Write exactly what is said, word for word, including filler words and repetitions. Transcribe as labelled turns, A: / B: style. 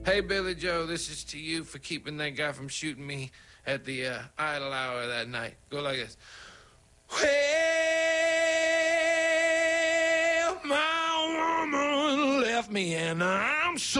A: Hey, Billy Joe, this is to you for keeping that guy from shooting me at the uh, idle hour that night. Go like this. Well, my woman left me and I'm so